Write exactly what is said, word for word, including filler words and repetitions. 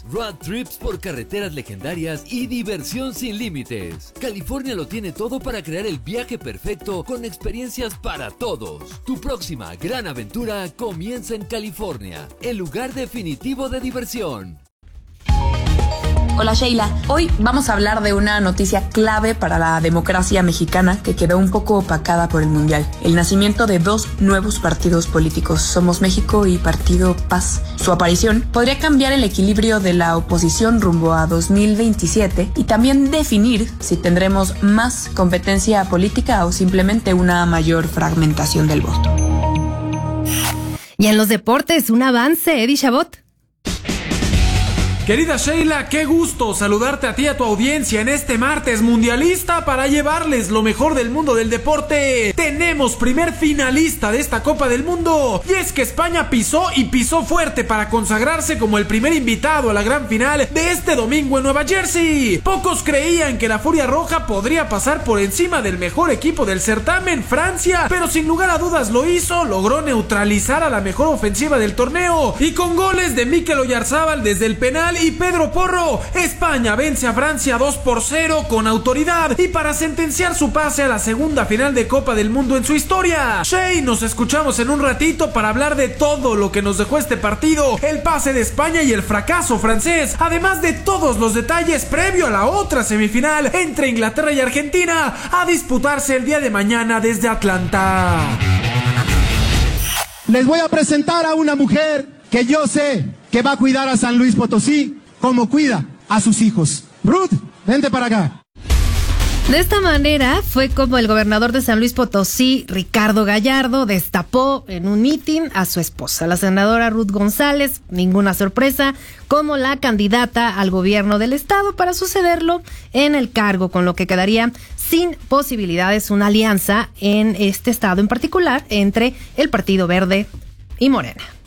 road trips por carreteras legendarias y diversión sin límites. California lo tiene todo para crear el viaje perfecto con experiencias para todos. Tu próxima gran aventura comienza en California, el lugar definitivo de diversión. Hola Sheila, hoy vamos a hablar de una noticia clave para la democracia mexicana que quedó un poco opacada por el Mundial. El nacimiento de dos nuevos partidos políticos, Somos México y Partido Paz. Su aparición podría cambiar el equilibrio de la oposición rumbo a dos mil veintisiete y también definir si tendremos más competencia política o simplemente una mayor fragmentación del voto. Y en los deportes, un avance, Eddie Chabot. Querida Sheila, qué gusto saludarte a ti y a tu audiencia en este martes mundialista para llevarles lo mejor del mundo del deporte. Tenemos primer finalista de esta Copa del Mundo y es que España pisó y pisó fuerte para consagrarse como el primer invitado a la gran final de este domingo en Nueva Jersey. Pocos creían que la Furia Roja podría pasar por encima del mejor equipo del certamen, Francia, pero sin lugar a dudas lo hizo, logró neutralizar a la mejor ofensiva del torneo y con goles de Mikel Oyarzábal desde el penal y Pedro Porro, España vence a Francia dos por cero con autoridad y para sentenciar su pase a la segunda final de Copa del Mundo en su historia. Shey, nos escuchamos en un ratito para hablar de todo lo que nos dejó este partido, el pase de España y el fracaso francés, además de todos los detalles previo a la otra semifinal entre Inglaterra y Argentina a disputarse el día de mañana desde Atlanta. Les voy a presentar a una mujer que yo sé que va a cuidar a San Luis Potosí como cuida a sus hijos. Ruth, vente para acá. De esta manera fue como el gobernador de San Luis Potosí, Ricardo Gallardo, destapó en un mitin a su esposa, la senadora Ruth González, ninguna sorpresa, como la candidata al gobierno del estado para sucederlo en el cargo, con lo que quedaría sin posibilidades una alianza en este estado en particular entre el Partido Verde y Morena.